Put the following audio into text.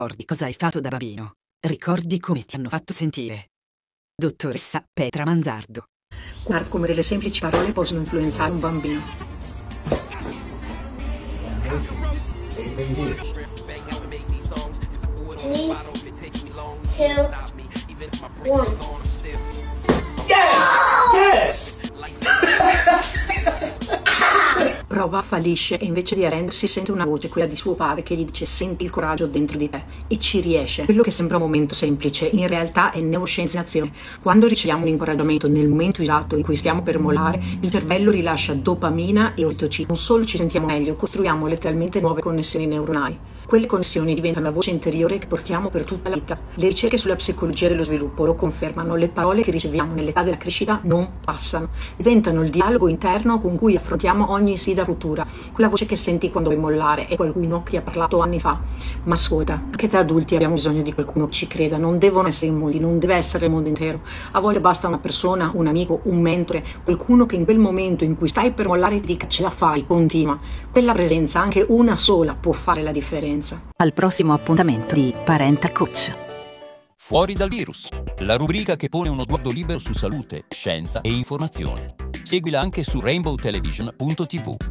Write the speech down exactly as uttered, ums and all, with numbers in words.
Ricordi cosa hai fatto da bambino. Ricordi come ti hanno fatto sentire. Dottoressa Petra Manzardo. Guarda come delle semplici parole possono influenzare un bambino. three, two, one. Yes! Yes! Prova fallisce e invece di arrendersi sente una voce, quella di suo padre, che gli dice: senti il coraggio dentro di te, e ci riesce. Quello che sembra un momento semplice in realtà è neuroscienza in azione. Quando riceviamo un incoraggiamento nel momento esatto in cui stiamo per mollare, il cervello rilascia dopamina e ossitocina. Non solo ci sentiamo meglio, costruiamo letteralmente nuove connessioni neuronali. Quelle connessioni diventano la voce interiore che portiamo per tutta la vita. Le ricerche sulla psicologia dello sviluppo lo confermano: le parole che riceviamo nell'età della crescita non passano, diventano il dialogo interno con cui affrontiamo ogni sfida futura. Quella voce che senti quando vuoi mollare è qualcuno che ti ha parlato anni fa. Ma ascolta, anche da adulti abbiamo bisogno di qualcuno che ci creda. Non devono essere i mondi, non deve essere il mondo intero. A volte basta una persona, un amico, un mentore, qualcuno che in quel momento in cui stai per mollare ti dica: ce la fai, continua. Quella presenza, anche una sola, può fare la differenza. Al prossimo appuntamento di Parental Coach. Fuori dal virus, la rubrica che pone uno sguardo libero su salute, scienza e informazione. Seguila anche su rainbow television punto tv.